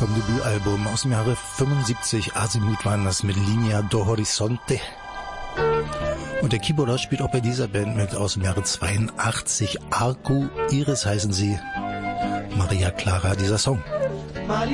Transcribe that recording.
vom Debütalbum aus dem Jahre 75. Azimuth waren das mit Linea do Horizonte. Und der Keyboarder spielt auch bei dieser Band mit aus dem Jahre 82. Arco Iris heißen sie. Maria Clara, dieser Song.